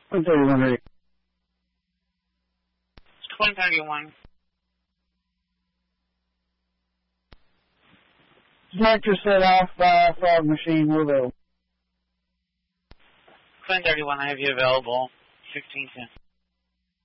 131 ready. It's 131. Detector set off by fog machine, we're available. 131, I have you available. 1610.